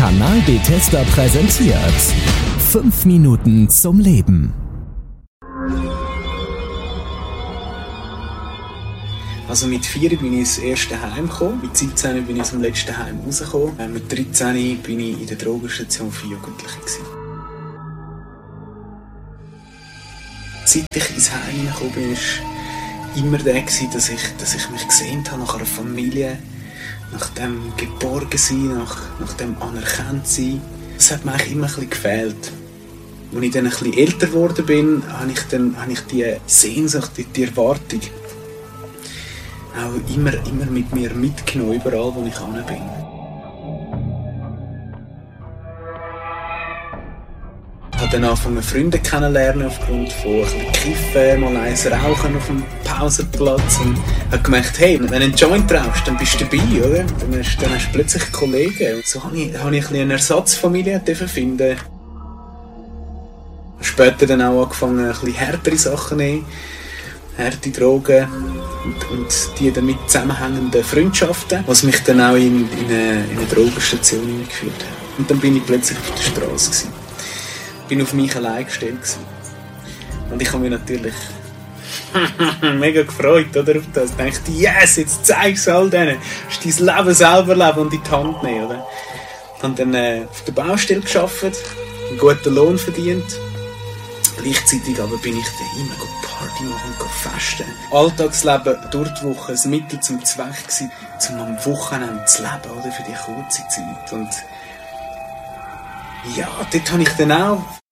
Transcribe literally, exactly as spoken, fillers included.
Kanal Bethesda präsentiert fünf Minuten zum Leben. Also mit vier bin ich ins erste Heim gekommen, mit siebzehn bin ich aus dem letzten Heim rausgekommen, mit dreizehn bin ich in der Drogenstation für Jugendliche gewesen. Seit ich ins Heim hineingekommen bin, war immer der, dass ich, dass ich mich gesehnt habe nach einer Familie, nach dem Geborgensein, nach, nach dem Anerkanntsein. Das hat mir eigentlich immer ein bisschen gefehlt. Als ich dann ein bisschen älter geworden bin, habe ich, dann, habe ich die Sehnsucht, die Erwartung auch immer, immer mit mir mitgenommen, überall wo ich hin bin. Ich habe dann angefangen, Freunde kennenzulernen aufgrund von ein bisschen Kiffen, mal eins rauchen auf dem Pausenplatz und habe gemerkt, hey, wenn du einen Joint rauchst, dann bist du dabei, oder? Dann hast, dann hast du plötzlich Kollegen. Und so habe ich, habe ich ein bisschen eine Ersatzfamilie finden. Später dann auch angefangen, ein bisschen härtere Sachen zu nehmen, harte Drogen und, und die damit zusammenhängenden Freundschaften, was mich dann auch in, in, eine, in eine Drogenstation eingeführt hat. Und dann bin ich plötzlich auf der Straße gewesen. Ich war auf mich allein gestellt gewesen. Und ich habe mich natürlich mega gefreut, oder, auf das. Ich dachte, yes, jetzt zeig's all denen. Du musst dein Leben selber leben und in die Hand nehmen, oder? Ich habe dann äh, auf der Baustelle gearbeitet, einen guten Lohn verdient. Gleichzeitig aber bin ich dann immer Party machen und festen. Alltagsleben durch die Woche ein Mittel zum Zweck gewesen, um am Wochenende zu leben, oder, für die kurze Zeit. Und ja, dort habe ich dann auch